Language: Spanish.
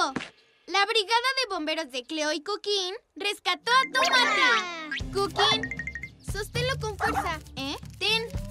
¡Rápido! La brigada de bomberos de Cleo y Cookin rescató a Tomate. Cookin, sosténlo con fuerza. Ten.